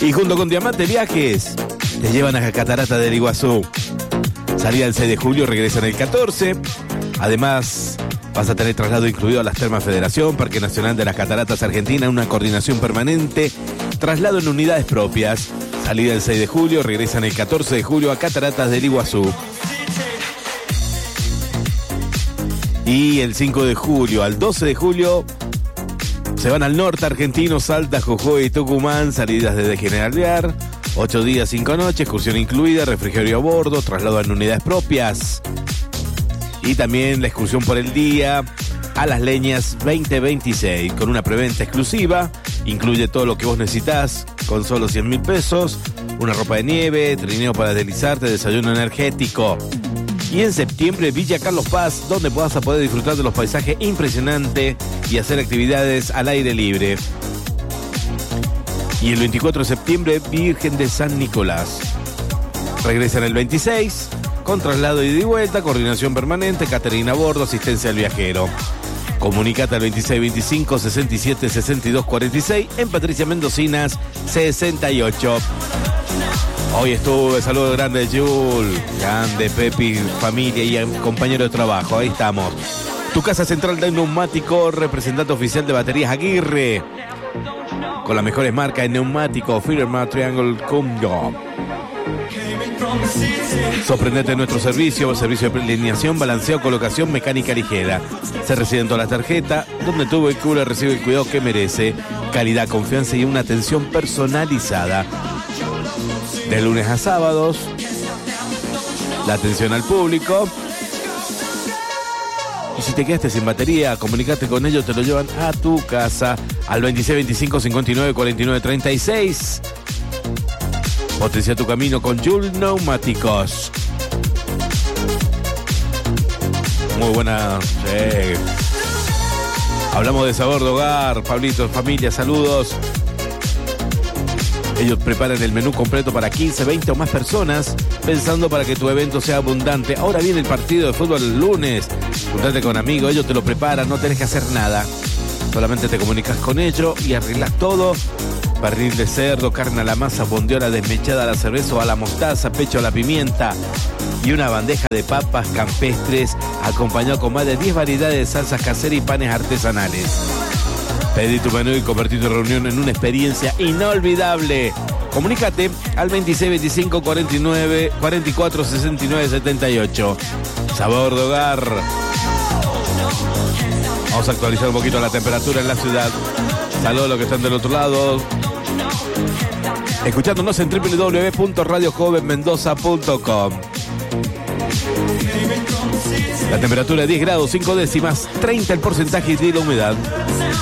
Y junto con Diamante Viajes, te llevan a Catarata del Iguazú. Salida el 6 de julio, regresan el 14. Además, vas a tener traslado incluido a las Termas Federación, Parque Nacional de las Cataratas Argentina, una coordinación permanente, traslado en unidades propias. Salida el 6 de julio, regresan el 14 de julio a Cataratas del Iguazú. Y el 5 de julio al 12 de julio se van al norte argentino, Salta, Jujuy y Tucumán, salidas desde General Viar, 8 días, 5 noches, excursión incluida, refrigerio a bordo, traslado en unidades propias. Y también la excursión por el día a Las Leñas 2026, con una preventa exclusiva, incluye todo lo que vos necesitas, con solo 100.000 pesos, una ropa de nieve, trineo para deslizarte, desayuno energético. Y en septiembre, Villa Carlos Paz, donde vas a poder disfrutar de los paisajes impresionantes y hacer actividades al aire libre. Y el 24 de septiembre, Virgen de San Nicolás. Regresan el 26, con traslado ida y vuelta, coordinación permanente, catering a bordo, asistencia al viajero. Comunicate al 2625 67 62 46 en Patricia Mendocinas 68. Hoy estuve, saludo grande de Jul, grande Pepi, familia y compañero de trabajo, ahí estamos. Tu casa central de neumático, representante oficial de Baterías Aguirre, con las mejores marcas de neumáticos, Firma, Triangle, Cumbio. Sorprendete en nuestro servicio de alineación, balanceo, colocación, mecánica ligera. Se reside en todas las tarjetas, donde tu vehículo recibe el cuidado que merece, calidad, confianza y una atención personalizada. De lunes a sábados, la atención al público. Y si te quedaste sin batería, comunicate con ellos, te lo llevan a tu casa al 2625 59 49 36. Potencia tu camino con Jul Neumáticos. Muy buena. Sí. Hablamos de sabor de hogar, Pablito, familia, saludos. Ellos preparan el menú completo para 15, 20 o más personas, pensando para que tu evento sea abundante. Ahora viene el partido de fútbol el lunes. Juntate con amigos, ellos te lo preparan, no tenés que hacer nada. Solamente te comunicas con ellos y arreglas todo. Pernil de cerdo, carne a la masa, bondiola desmechada a la cerveza o a la mostaza, pecho a la pimienta y una bandeja de papas campestres acompañado con más de 10 variedades de salsas caseras y panes artesanales. Pedí tu menú y convertí tu reunión en una experiencia inolvidable. Comunícate al 2625 49 44 69 78. Sabor de hogar. Vamos a actualizar un poquito la temperatura en la ciudad. Saludos a los que están del otro lado. Escuchándonos en www.radiojovenmendoza.com. La temperatura es 10 grados 5 décimas, 30 el porcentaje de la humedad.